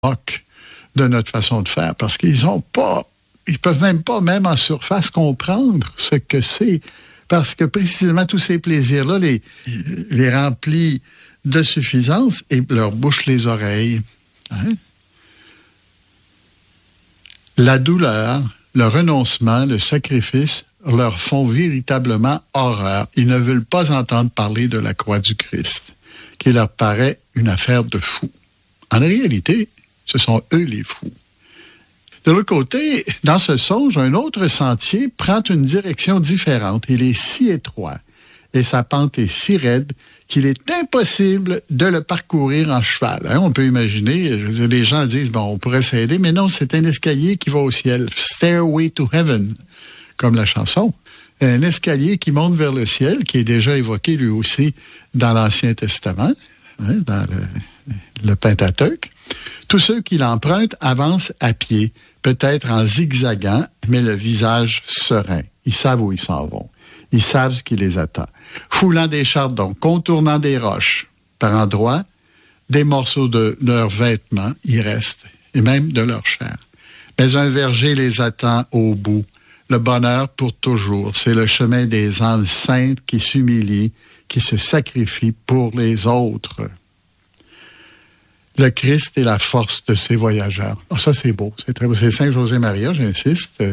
moquent de notre façon de faire parce qu'ils peuvent même pas, même en surface, comprendre ce que c'est. Parce que précisément tous ces plaisirs-là les remplissent de suffisance et leur bouchent les oreilles. Hein? La douleur, le renoncement, le sacrifice leur font véritablement horreur. Ils ne veulent pas entendre parler de la croix du Christ, qui leur paraît une affaire de fous. En réalité, ce sont eux les fous. De l'autre côté, dans ce songe, un autre sentier prend une direction différente. Il est si étroit et sa pente est si raide qu'il est impossible de le parcourir en cheval. Hein, on peut imaginer, les gens disent, bon, on pourrait s'aider, mais non, c'est un escalier qui va au ciel. Stairway to Heaven, comme la chanson. Un escalier qui monte vers le ciel, qui est déjà évoqué lui aussi dans l'Ancien Testament, hein, dans le Pentateuque. Tous ceux qui l'empruntent avancent à pied, peut-être en zigzagant, mais le visage serein. Ils savent où ils s'en vont. Ils savent ce qui les attend. Foulant des chardons, contournant des roches, par endroits, des morceaux de leurs vêtements y restent, et même de leur chair. Mais un verger les attend au bout. Le bonheur pour toujours, c'est le chemin des âmes saintes qui s'humilient, qui se sacrifient pour les autres. Le Christ est la force de ces voyageurs. Oh, ça, c'est beau. C'est très beau. C'est Saint José-Maria, j'insiste.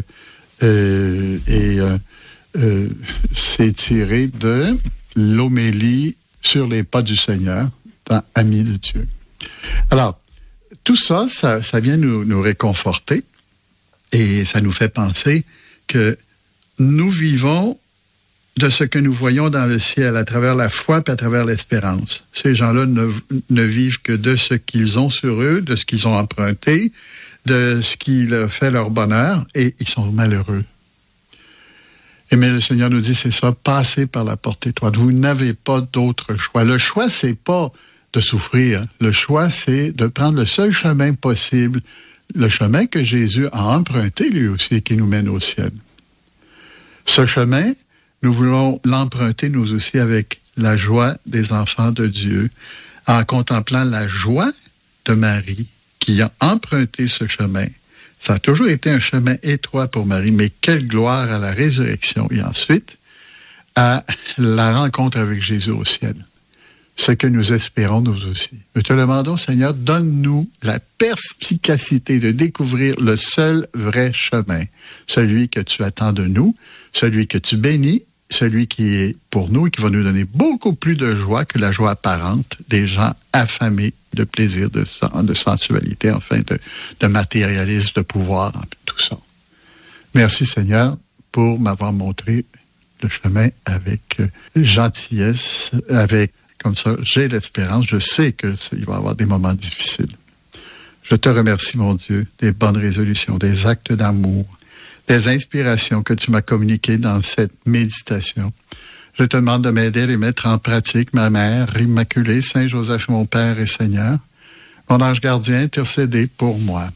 C'est tiré de l'homélie sur les pas du Seigneur dans Amis de Dieu. Alors, tout ça vient nous réconforter et ça nous fait penser que nous vivons de ce que nous voyons dans le ciel à travers la foi et à travers l'espérance. Ces gens-là ne vivent que de ce qu'ils ont sur eux, de ce qu'ils ont emprunté, de ce qui leur fait leur bonheur, et ils sont malheureux. Mais le Seigneur nous dit, c'est ça, passez par la porte étroite. Vous n'avez pas d'autre choix. Le choix, c'est pas de souffrir. Le choix, c'est de prendre le seul chemin possible, le chemin que Jésus a emprunté lui aussi et qui nous mène au ciel. Ce chemin, nous voulons l'emprunter nous aussi avec la joie des enfants de Dieu, en contemplant la joie de Marie qui a emprunté ce chemin. Ça a toujours été un chemin étroit pour Marie, mais quelle gloire à la résurrection et ensuite à la rencontre avec Jésus au ciel. Ce que nous espérons nous aussi. Nous te demandons, Seigneur, donne-nous la perspicacité de découvrir le seul vrai chemin, celui que tu attends de nous, celui que tu bénis, celui qui est pour nous et qui va nous donner beaucoup plus de joie que la joie apparente des gens affamés de plaisir, de sensualité, enfin, de matérialisme, de pouvoir, tout ça. Merci Seigneur pour m'avoir montré le chemin avec gentillesse, comme ça, j'ai l'espérance, je sais qu'il va y avoir des moments difficiles. Je te remercie, mon Dieu, des bonnes résolutions, des actes d'amour, des inspirations que tu m'as communiquées dans cette méditation. Je te demande de m'aider à les mettre en pratique, ma mère immaculée, Saint Joseph, mon Père et Seigneur. Mon ange gardien, intercédez pour moi.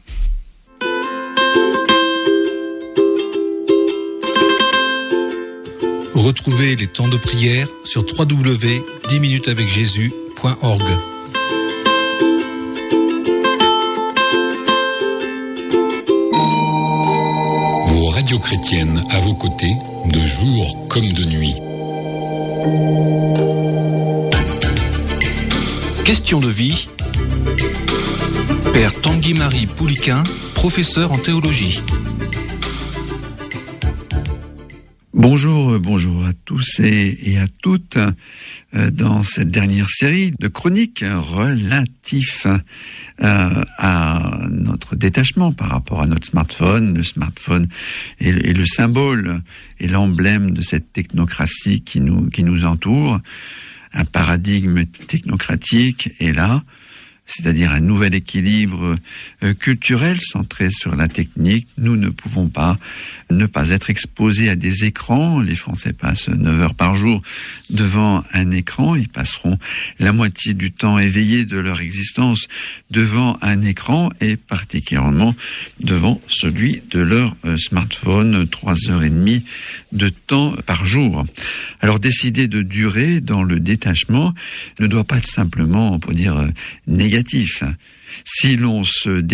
Retrouvez les temps de prière sur www.10minutesavecjésus.org. Vos radios chrétiennes à vos côtés, de jour comme de nuit. Question de vie. Père Tanguy-Marie Pouliquin, professeur en théologie. Bonjour à tous et à toutes dans cette dernière série de chroniques relatifs à notre détachement par rapport à notre smartphone. Le smartphone est le symbole et l'emblème de cette technocratie qui nous entoure. Un paradigme technocratique est là, c'est-à-dire un nouvel équilibre culturel centré sur la technique. Nous ne pouvons pas ne pas être exposés à des écrans. Les Français passent 9 heures par jour devant un écran. Ils passeront la moitié du temps éveillés de leur existence devant un écran et particulièrement devant celui de leur smartphone, 3h30 de temps par jour. Alors décider de durer dans le détachement ne doit pas être simplement, on peut dire, négatif négatif. Si l'on se